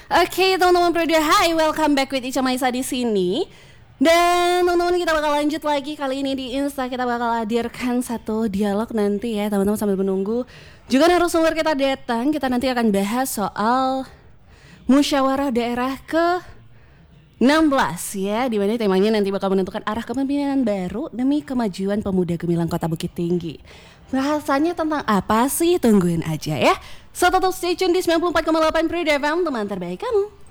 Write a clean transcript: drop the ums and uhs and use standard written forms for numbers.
Oke, teman-teman Proda, hi, welcome back with Ica Maisa di sini. Dan teman-teman kita bakal lanjut lagi kali ini di Insta, kita bakal hadirkan satu dialog nanti ya teman-teman sambil menunggu. Juga narasumber kita datang, kita nanti akan bahas soal musyawarah daerah ke 16 ya, di mana temanya nanti bakal menentukan arah kepemimpinan baru demi kemajuan pemuda gemilang Kota Bukit Tinggi. Bahasanya tentang apa sih? Tungguin aja ya. So tetap stay tune di 94,8 Proda FM, teman terbaik kamu.